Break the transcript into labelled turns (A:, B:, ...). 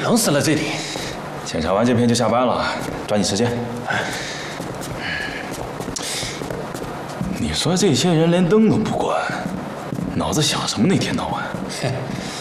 A: 冷死了这里。
B: 检查完这片就下班了，抓紧时间。你说这些人连灯都不关，脑子想什么呢？一天到晚。